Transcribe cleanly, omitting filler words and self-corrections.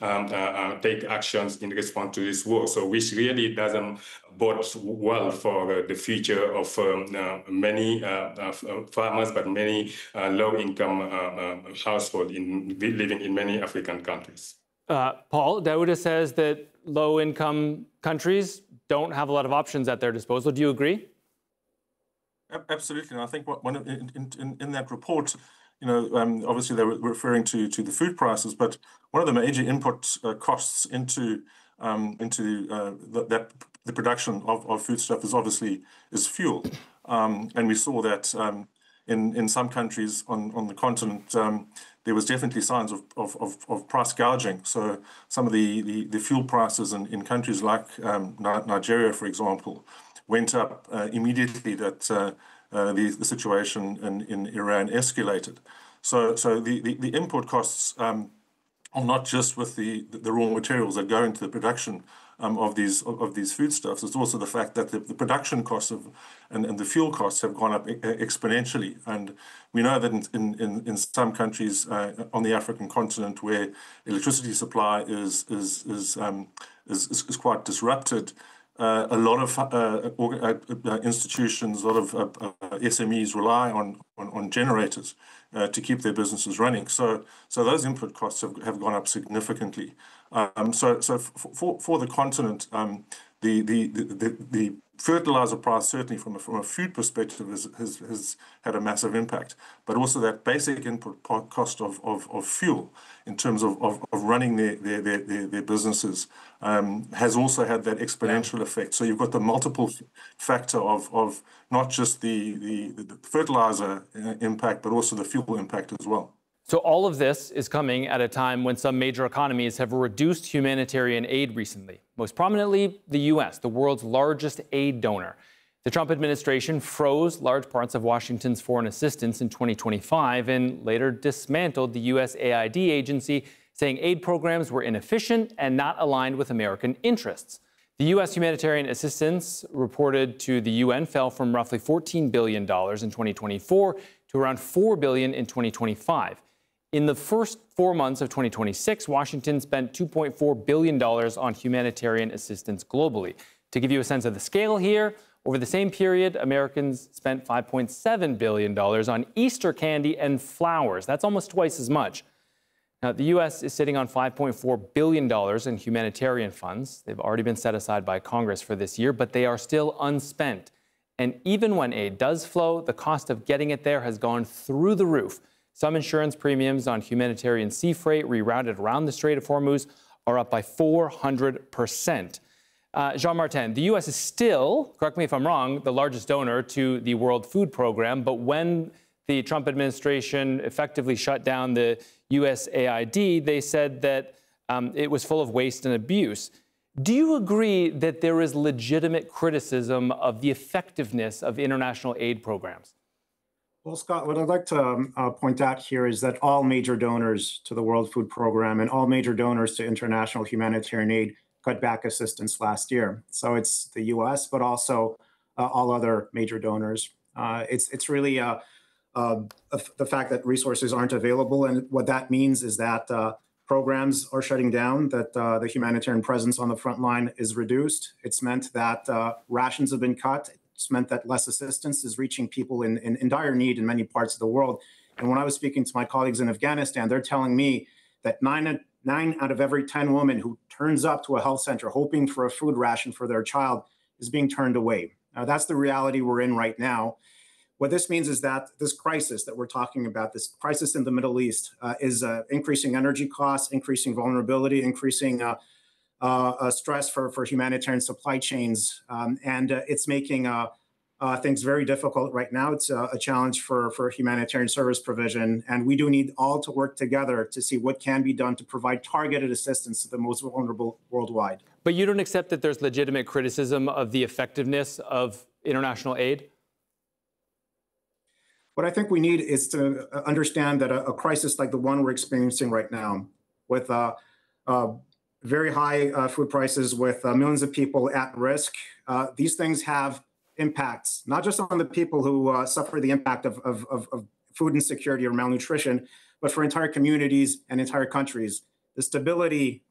take actions in response to this war. So which really doesn't bode well for the future of many farmers, but many low-income households living in many African countries. Paul, Daouda says that low-income countries don't have a lot of options at their disposal. Do you agree? Absolutely. And I think in that report, obviously they were referring to the food prices, but one of the major input costs into the production of foodstuff is fuel. And we saw that in some countries on the continent, there was definitely signs of price gouging. So some of the fuel prices in countries like Nigeria, for example, went up immediately that the situation in Iran escalated. So the input costs are not just with the raw materials that go into the production of these foodstuffs. It's also the fact that the production costs and the fuel costs have gone up exponentially. And we know that in some countries on the African continent where electricity supply is quite disrupted, a lot of institutions, a lot of SMEs rely on generators to keep their businesses running. So those input costs have gone up significantly. So for the continent, the fertilizer price, certainly from a food perspective, has had a massive impact. But also that basic input cost of fuel in terms of running their businesses has also had that exponential effect. So you've got the multiple factor of not just the fertilizer impact, but also the fuel impact as well. So all of this is coming at a time when some major economies have reduced humanitarian aid recently, most prominently the U.S., the world's largest aid donor. The Trump administration froze large parts of Washington's foreign assistance in 2025 and later dismantled the USAID agency, saying aid programs were inefficient and not aligned with American interests. The U.S. humanitarian assistance reported to the UN fell from roughly $14 billion in 2024 to around $4 billion in 2025. In the first 4 months of 2026, Washington spent $2.4 billion on humanitarian assistance globally. To give you a sense of the scale here, over the same period, Americans spent $5.7 billion on Easter candy and flowers. That's almost twice as much. Now, the U.S. is sitting on $5.4 billion in humanitarian funds. They've already been set aside by Congress for this year, but they are still unspent. And even when aid does flow, the cost of getting it there has gone through the roof. Some insurance premiums on humanitarian sea freight rerouted around the Strait of Hormuz are up by 400%. Jean-Martin, the U.S. is still, correct me if I'm wrong, the largest donor to the World Food Program. But when the Trump administration effectively shut down the USAID, they said that it was full of waste and abuse. Do you agree that there is legitimate criticism of the effectiveness of international aid programs? Well, Scott, what I'd like to point out here is that all major donors to the World Food Program and all major donors to international humanitarian aid cut back assistance last year. So it's the U.S., but also all other major donors. It's really the fact that resources aren't available. And what that means is that programs are shutting down, that the humanitarian presence on the front line is reduced. It's meant that rations have been cut. It's meant that less assistance is reaching people in dire need in many parts of the world. And when I was speaking to my colleagues in Afghanistan, they're telling me that nine out of every 10 women who turns up to a health center hoping for a food ration for their child is being turned away. That's the reality we're in right now. What this means is that this crisis that we're talking about, this crisis in the Middle East, is increasing energy costs, increasing vulnerability, increasing stress for humanitarian supply chains, and it's making things very difficult right now. It's a challenge for humanitarian service provision, and we do need all to work together to see what can be done to provide targeted assistance to the most vulnerable worldwide. But you don't accept that there's legitimate criticism of the effectiveness of international aid? What I think we need is to understand that a crisis like the one we're experiencing right now, with very high food prices, with millions of people at risk, these things have impacts, not just on the people who suffer the impact of food insecurity or malnutrition, but for entire communities and entire countries. The stability